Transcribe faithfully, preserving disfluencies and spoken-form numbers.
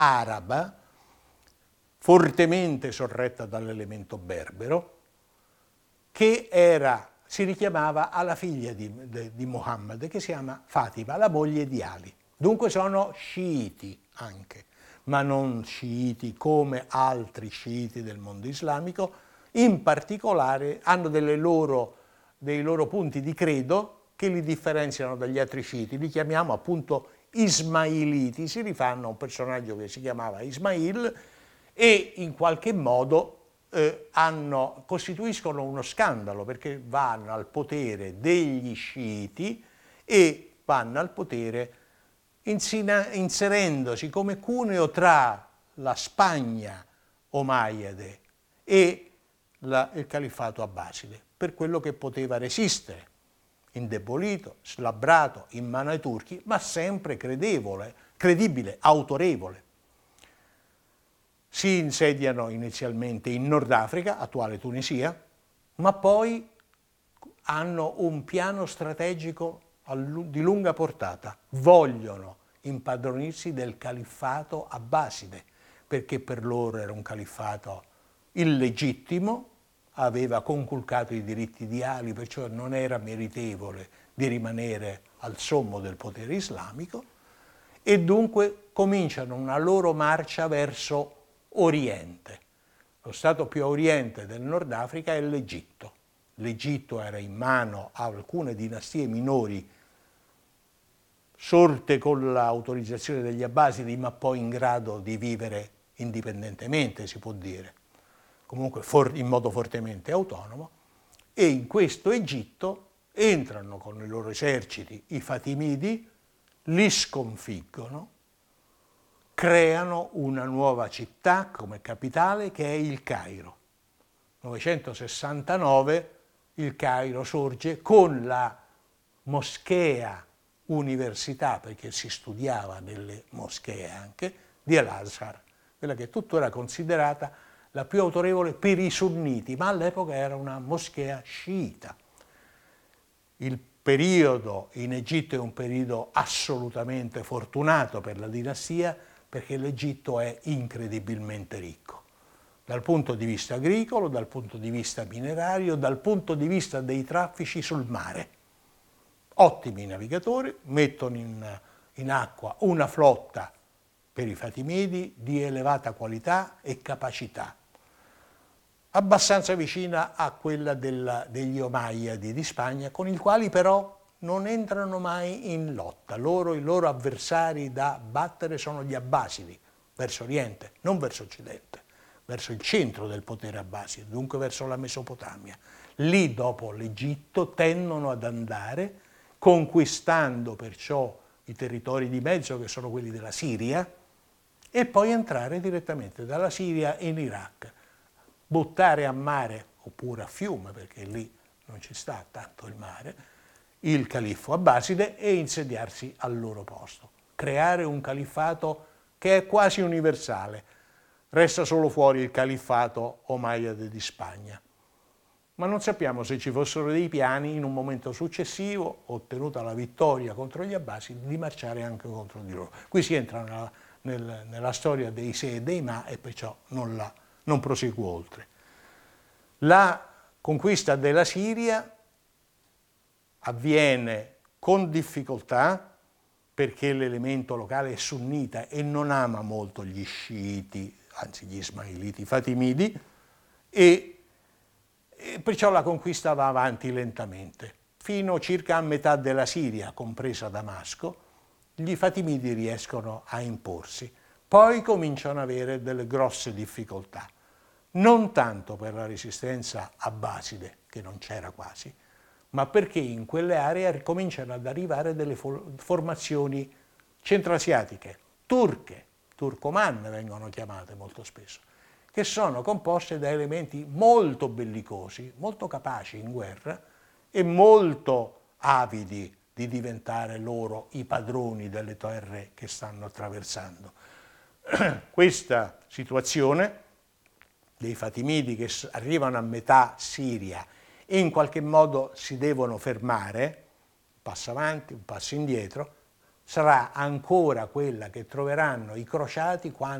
araba, fortemente sorretta dall'elemento berbero, che era, si richiamava alla figlia di, di, di Muhammad, che si chiama Fatima, la moglie di Ali. Dunque sono sciiti anche, ma non sciiti come altri sciiti del mondo islamico. In particolare hanno delle loro, dei loro punti di credo che li differenziano dagli altri sciiti. Li chiamiamo appunto ismailiti, si rifanno a un personaggio che si chiamava Ismail e in qualche modo Eh, hanno, costituiscono uno scandalo perché vanno al potere degli sciiti e vanno al potere insina, inserendosi come cuneo tra la Spagna omayyade e la, il califfato abbaside, per quello che poteva resistere, indebolito, slabbrato in mano ai turchi, ma sempre credevole, credibile, autorevole. Si insediano inizialmente in Nord Africa, attuale Tunisia, ma poi hanno un piano strategico di lunga portata. Vogliono impadronirsi del califfato abbaside, perché per loro era un califfato illegittimo, aveva conculcato i diritti di Ali, perciò non era meritevole di rimanere al sommo del potere islamico, e dunque cominciano una loro marcia verso Oriente. Lo stato più a oriente del Nord Africa è l'Egitto. L'Egitto era in mano a alcune dinastie minori sorte con l'autorizzazione degli Abbasidi, ma poi in grado di vivere indipendentemente, si può dire, comunque in modo fortemente autonomo, e in questo Egitto entrano con i loro eserciti i Fatimidi, li sconfiggono, creano una nuova città come capitale che è il Cairo. novecentosessantanove il Cairo sorge con la moschea università, perché si studiava nelle moschee anche, di Al-Azhar, quella che è tuttora considerata la più autorevole per i sunniti, ma all'epoca era una moschea sciita. Il periodo in Egitto è un periodo assolutamente fortunato per la dinastia, perché l'Egitto è incredibilmente ricco, dal punto di vista agricolo, dal punto di vista minerario, dal punto di vista dei traffici sul mare. Ottimi navigatori, mettono in, in acqua una flotta per i Fatimidi di elevata qualità e capacità, abbastanza vicina a quella della, degli Omayyadi di Spagna, con i quali però non entrano mai in lotta. Loro, i loro avversari da battere sono gli Abbasidi, verso oriente, non verso occidente, verso il centro del potere abbaside, dunque verso la Mesopotamia. Lì, dopo l'Egitto, tendono ad andare, conquistando perciò i territori di mezzo, che sono quelli della Siria, e poi entrare direttamente dalla Siria in Iraq, buttare a mare, oppure a fiume, perché lì non ci sta tanto il mare, il califfo abbaside e insediarsi al loro posto. Creare un califfato che è quasi universale. Resta solo fuori il califfato omayyade di Spagna. Ma non sappiamo se ci fossero dei piani in un momento successivo, ottenuta la vittoria contro gli abbasidi, di marciare anche contro di loro. Qui si entra nella, nel, nella storia dei se e dei ma, e perciò non, la, non proseguo oltre. La conquista della Siria avviene con difficoltà, perché l'elemento locale è sunnita e non ama molto gli sciiti, anzi gli ismailiti fatimidi, e, e perciò la conquista va avanti lentamente. Fino circa a metà della Siria, compresa Damasco, gli fatimidi riescono a imporsi. Poi cominciano ad avere delle grosse difficoltà, non tanto per la resistenza abbaside, che non c'era quasi, ma perché in quelle aree cominciano ad arrivare delle formazioni centroasiatiche, turche, turcoman vengono chiamate molto spesso, che sono composte da elementi molto bellicosi, molto capaci in guerra e molto avidi di diventare loro i padroni delle terre che stanno attraversando. Questa situazione dei Fatimidi che arrivano a metà Siria e in qualche modo si devono fermare, un passo avanti, un passo indietro, sarà ancora quella che troveranno i crociati quando